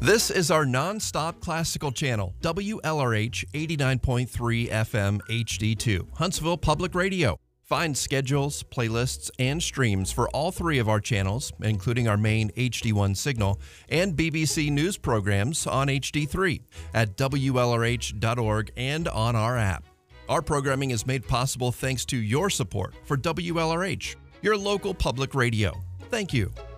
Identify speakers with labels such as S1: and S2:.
S1: This is our non-stop classical channel, WLRH 89.3 FM HD2, Huntsville Public Radio. Find schedules, playlists, and streams for all three of our channels, including our main HD1 signal and BBC News programs on HD3 at WLRH.org and on our app. Our programming is made possible thanks to your support for WLRH, your local public radio. Thank you.